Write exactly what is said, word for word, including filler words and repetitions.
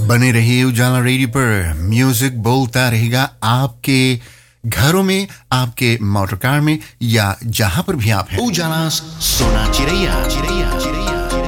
बने रहिए उजाला रेडियो पर। म्यूजिक बोलता रहेगा आपके घरों में, आपके मोटर कार में या जहां पर भी आप हैं। उजाला सोना चिरैया चिरैया चिरैया